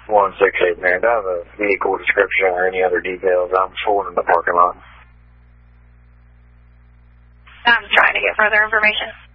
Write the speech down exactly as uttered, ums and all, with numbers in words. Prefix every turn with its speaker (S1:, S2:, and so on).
S1: one six eight, man. Do I have a vehicle description or any other details? I'm pulling in the parking lot.
S2: I'm trying to get further information.